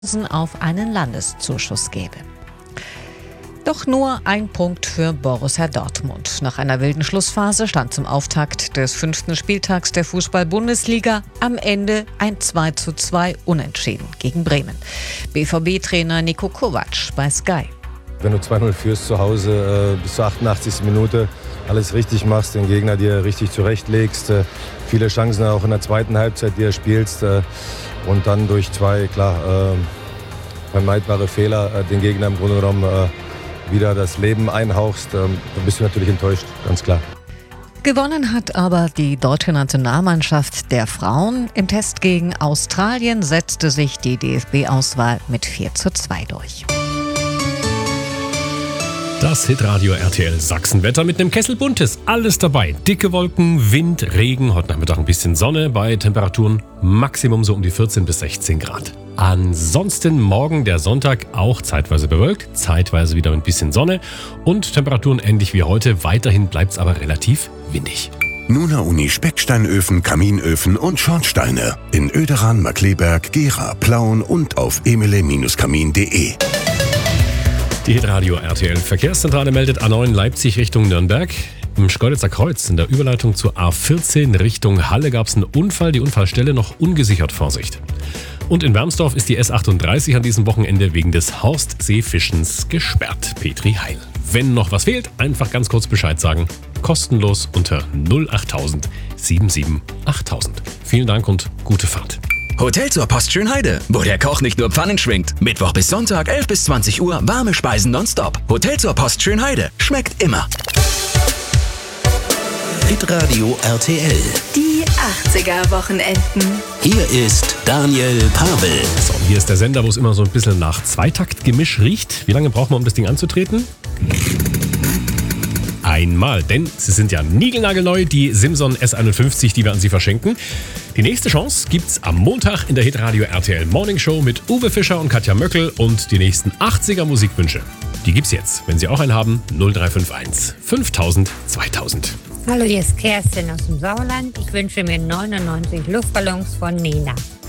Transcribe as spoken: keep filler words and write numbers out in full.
auf einen Landeszuschuss gebe. Doch nur ein Punkt für Borussia Dortmund. Nach einer wilden Schlussphase stand zum Auftakt des fünften Spieltags der Fußball-Bundesliga am Ende ein zwei zu zwei Unentschieden gegen Bremen. B V B-Trainer Niko Kovac bei Sky. Wenn du zwei null führst zu Hause, äh, bis zur achtundachtzigsten Minute alles richtig machst, den Gegner dir richtig zurechtlegst, äh, viele Chancen auch in der zweiten Halbzeit, die er spielst, äh, und dann durch zwei, klar, äh, vermeidbare Fehler äh, den Gegner im Grunde genommen äh, wieder das Leben einhauchst, ähm, dann bist du natürlich enttäuscht, ganz klar. Gewonnen hat aber die deutsche Nationalmannschaft der Frauen. Im Test gegen Australien setzte sich die D F B-Auswahl mit vier zu zwei durch. Das Hitradio R T L Sachsenwetter mit einem Kessel Buntes. Alles dabei. Dicke Wolken, Wind, Regen, heute Nachmittag ein bisschen Sonne bei Temperaturen Maximum so um die vierzehn bis sechzehn Grad. Ansonsten morgen der Sonntag auch zeitweise bewölkt, zeitweise wieder ein bisschen Sonne und Temperaturen ähnlich wie heute. Weiterhin bleibt es aber relativ windig. Nuna Uni Specksteinöfen, Kaminöfen und Schornsteine in Oederan, Markkleeberg, Gera, Plauen und auf emele Kamin punkt de. Die Hitradio R T L Verkehrszentrale meldet A neun Leipzig Richtung Nürnberg. Im Schkeuditzer Kreuz in der Überleitung zur A vierzehn Richtung Halle gab es einen Unfall. Die Unfallstelle noch ungesichert, Vorsicht. Und in Wermsdorf ist die S achtunddreißig an diesem Wochenende wegen des Horstseefischens gesperrt. Petri Heil. Wenn noch was fehlt, einfach ganz kurz Bescheid sagen. Kostenlos unter null achttausend siebenundsiebzig achttausend. Vielen Dank und gute Fahrt. Hotel zur Post Schönheide, wo der Koch nicht nur Pfannen schwingt. Mittwoch bis Sonntag, elf bis zwanzig Uhr, warme Speisen nonstop. Hotel zur Post Schönheide, schmeckt immer. Hitradio R T L. Die achtziger-Wochenenden. Hier ist Daniel Pavel. So, hier ist der Sender, wo es immer so ein bisschen nach Zweitakt-Gemisch riecht. Wie lange braucht man, um das Ding anzutreten? Einmal, denn sie sind ja niegelnagelneu, die Simson S einundfünfzig, die wir an Sie verschenken. Die nächste Chance gibt's am Montag in der Hitradio R T L Morning Show mit Uwe Fischer und Katja Möckel und die nächsten achtziger Musikwünsche. Die gibt's jetzt. Wenn Sie auch einen haben, null drei fünf eins fünftausend zweitausend. Hallo, hier ist Kerstin aus dem Sauerland. Ich wünsche mir neunundneunzig Luftballons von Nena.